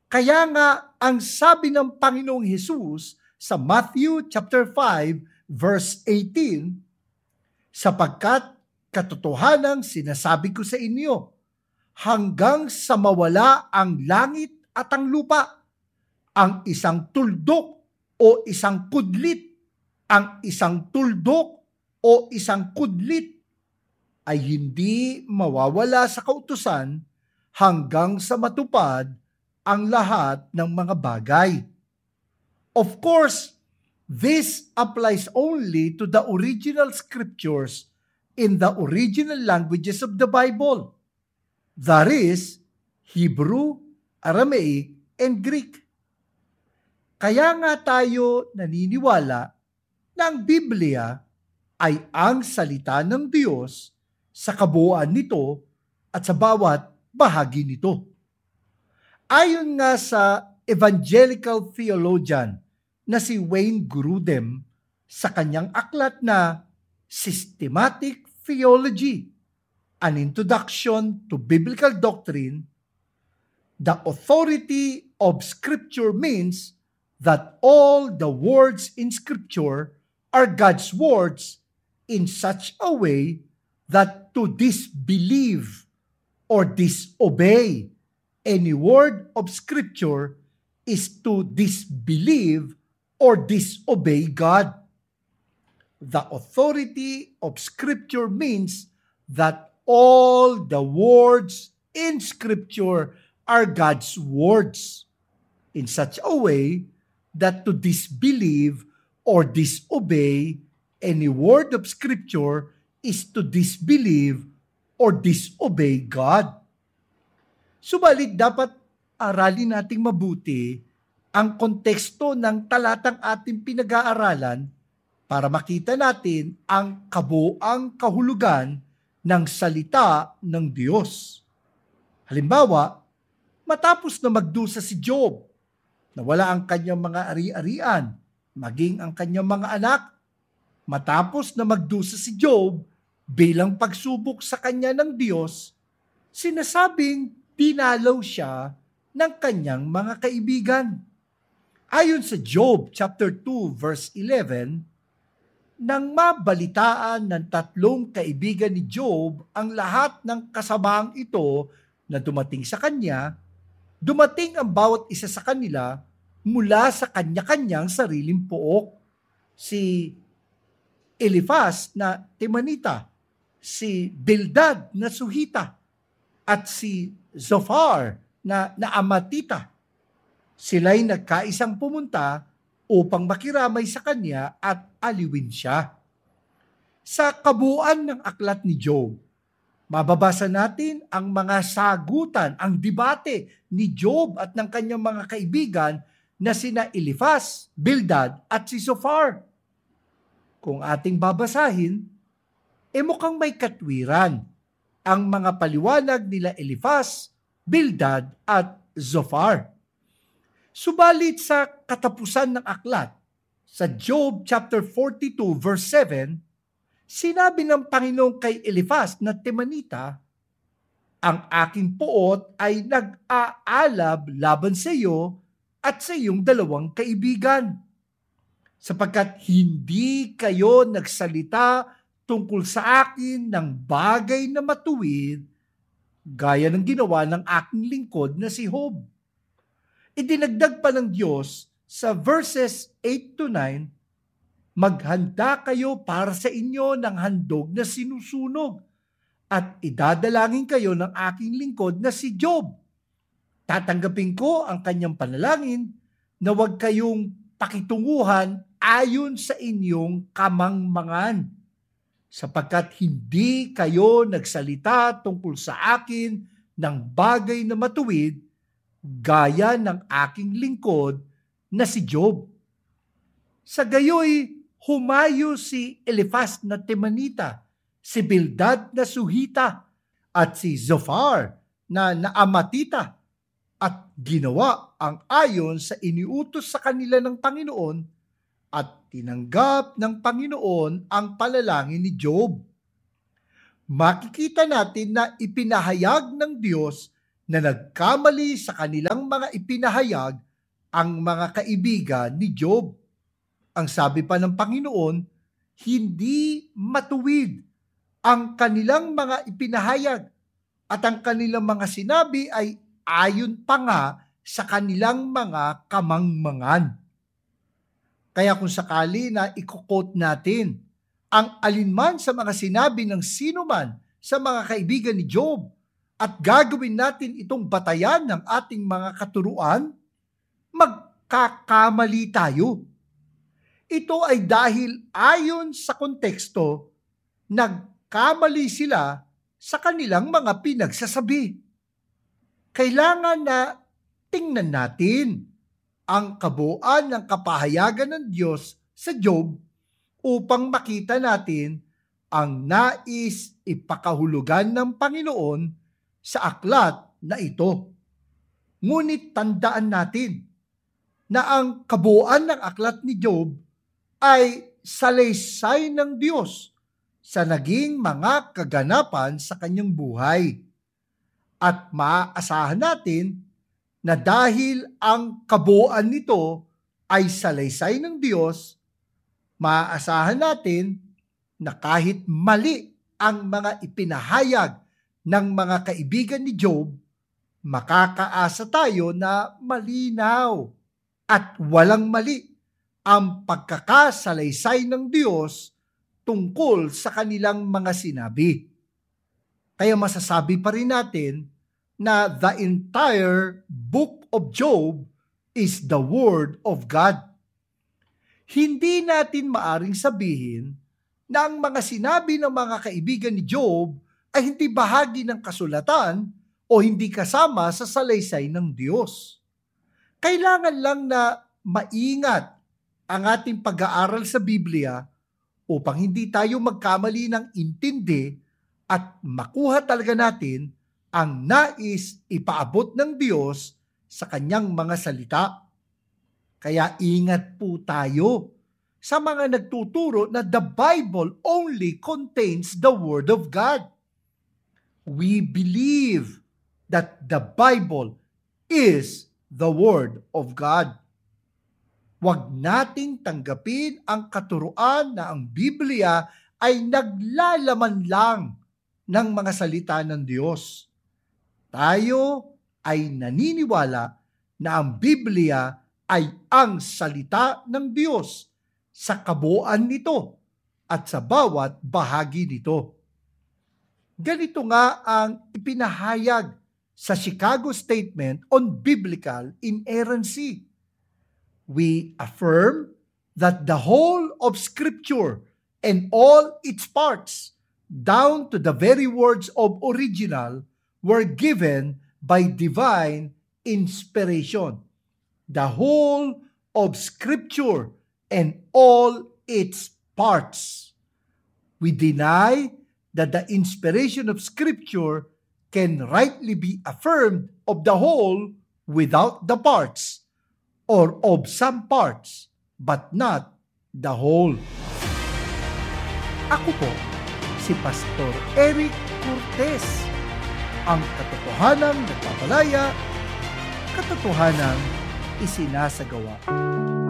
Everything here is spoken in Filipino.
Kaya nga, ang sabi ng Panginoong Hesus sa Matthew chapter 5, verse 18, sapagkat katotohanang sinasabi ko sa inyo, hanggang sa mawala ang langit at ang lupa, ang isang tuldok o isang kudlit, ang isang tuldok o isang kudlit ay hindi mawawala sa kautusan hanggang sa matupad ang lahat ng mga bagay. Of course, this applies only to the original scriptures in the original languages of the Bible. That is, Hebrew, Aramaic, and Greek. Kaya nga tayo naniniwala na ang Biblia ay ang salita ng Diyos sa kabuuan nito at sa bawat bahagi nito. Ayon nga sa evangelical theologian na si Wayne Grudem sa kanyang aklat na Systematic Theology, An Introduction to Biblical Doctrine, the authority of Scripture means that all the words in Scripture are God's words in such a way that to disbelieve or disobey any word of Scripture is to disbelieve or disobey God. The authority of Scripture means that all the words in Scripture are God's words in such a way that to disbelieve or disobey any word of Scripture is to disbelieve or disobey God. Subalit dapat aralin nating mabuti ang konteksto ng talatang ating pinag-aaralan para makita natin ang kabuuang kahulugan ng salita ng Diyos. Halimbawa, matapos na magdusa si Job, nawala ang kanyang mga ari-arian, maging ang kanyang mga anak, matapos na magdusa si Job bilang pagsubok sa kanya ng Diyos, sinasabing dinalaw siya ng kanyang mga kaibigan. Ayon sa Job chapter 2 verse 11, nang mabalitaan ng tatlong kaibigan ni Job ang lahat ng kasamaang ito na dumating sa kanya, dumating ang bawat isa sa kanila mula sa kanya-kanyang sariling pook. Si Eliphaz na Temanita, si Bildad na Suhita, at si Zophar na Amatita. Sila'y nagkaisang pumunta upang makiramay sa kanya at aliwin siya. Sa kabuuan ng aklat ni Job, mababasa natin ang mga sagutan, ang debate ni Job at ng kanyang mga kaibigan na sina Eliphaz, Bildad at si Zophar. Kung ating babasahin, mukhang may katwiran ang mga paliwanag nila Eliphaz, Bildad at Zophar. Subalit sa katapusan ng aklat, sa Job chapter 42 verse 7, sinabi ng Panginoon kay Eliphaz na Temanita, ang aking poot ay nag-aalab laban sa iyo at sa iyong dalawang kaibigan, sapagkat hindi kayo nagsalita tungkol sa akin ng bagay na matuwid, gaya ng ginawa ng aking lingkod na si Job. Idinagdag pa ng Diyos sa verses 8 to 9, maghanda kayo para sa inyo ng handog na sinusunog at idadalangin kayo ng aking lingkod na si Job. Tatanggapin ko ang kanyang panalangin na huwag kayong pakitunguhan ayon sa inyong kamangmangan, sapagkat hindi kayo nagsalita tungkol sa akin ng bagay na matuwid, gaya ng aking lingkod na si Job. Sa gayoy, humayo si Eliphaz na Temanita, si Bildad na Suhita, at si Zophar na Amatita, at ginawa ang ayon sa iniutos sa kanila ng Panginoon, at tinanggap ng Panginoon ang panalangin ni Job. Makikita natin na ipinahayag ng Diyos na nagkamali sa kanilang mga ipinahayag ang mga kaibigan ni Job. Ang sabi pa ng Panginoon, hindi matuwid ang kanilang mga ipinahayag at ang kanilang mga sinabi ay ayon pa nga sa kanilang mga kamangmangan. Kaya kung sakali na i-quote natin ang alinman sa mga sinabi ng sino man sa mga kaibigan ni Job at gagawin natin itong batayan ng ating mga katuruan, magkakamali tayo. Ito ay dahil ayon sa konteksto, nagkamali sila sa kanilang mga pinagsasabi. Kailangan na tingnan natin ang kabuuan ng kapahayagan ng Diyos sa Job upang makita natin ang nais ipakahulugan ng Panginoon sa aklat na ito. Ngunit tandaan natin na ang kabuuan ng aklat ni Job ay salaysay ng Diyos sa naging mga kaganapan sa kanyang buhay. At maaasahan natin na dahil ang kabuuan nito ay salaysay ng Diyos, maaasahan natin na kahit mali ang mga ipinahayag ng mga kaibigan ni Job, makakaasa tayo na malinaw at walang mali ang pagkakasalaysay ng Diyos tungkol sa kanilang mga sinabi. Kaya masasabi pa rin natin na the entire book of Job is the Word of God. Hindi natin maaring sabihin na ang mga sinabi ng mga kaibigan ni Job ay hindi bahagi ng kasulatan o hindi kasama sa salaysay ng Diyos. Kailangan lang na maingat ang ating pag-aaral sa Biblia upang hindi tayo magkamali ng intindi at makuha talaga natin ang nais ipaabot ng Diyos sa kanyang mga salita. Kaya ingat po tayo sa mga nagtuturo na the Bible only contains the Word of God. We believe that the Bible is the Word of God. Huwag nating tanggapin ang katuruan na ang Biblia ay naglalaman lang ng mga salita ng Diyos. Tayo ay naniniwala na ang Biblia ay ang salita ng Diyos sa kabuuan nito at sa bawat bahagi nito. Ganito nga ang ipinahayag sa Chicago Statement on Biblical Inerrancy. We affirm that the whole of Scripture and all its parts, down to the very words of original, were given by divine inspiration. The whole of Scripture and all its parts. We deny that the inspiration of Scripture can rightly be affirmed of the whole without the parts, or of some parts, but not the whole. Ako po, si Pastor Eric Cortez, ang katotohanang nagpapalaya, katotohanang isinasagawa.